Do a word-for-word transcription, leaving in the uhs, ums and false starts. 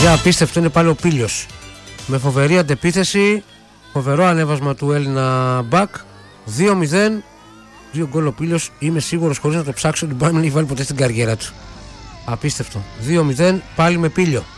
Για απίστευτο είναι πάλι ο Πήλιος. Με φοβερή αντεπίθεση, φοβερό ανέβασμα του Έλληνα μπακ. δύο μηδέν, δύο γκολ ο Πήλιος. Είμαι σίγουρος, χωρίς να το ψάξω, ότι μπορεί να μην έχει βάλει ποτέ στην καριέρα του. Απίστευτο. δύο μηδέν πάλι με Πήλιο.